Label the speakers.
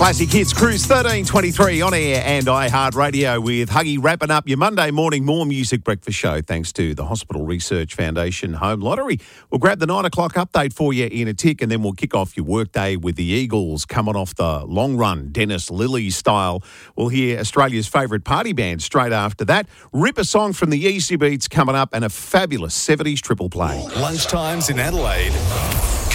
Speaker 1: Classic Hits Cruise 1323 on air and iHeartRadio with Huggy wrapping up your Monday morning More Music Breakfast show thanks to the Hospital Research Foundation Home Lottery. We'll grab the 9 o'clock update for you in a tick and then we'll kick off your workday with the Eagles coming off the long run, Dennis Lilly style. We'll hear Australia's favourite party band straight after that. Rip a song from the Easy Beats coming up and a fabulous 70s triple play.
Speaker 2: Lunchtimes in Adelaide.